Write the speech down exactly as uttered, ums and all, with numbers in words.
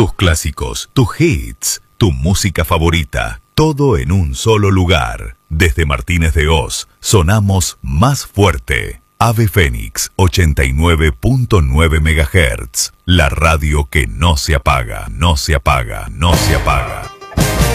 Tus clásicos, tus hits, tu música favorita, todo en un solo lugar. Desde Martínez de Hoz, sonamos más fuerte. Ave Fénix ochenta y nueve punto nueve megahertz. La radio que no se apaga, no se apaga, no se apaga.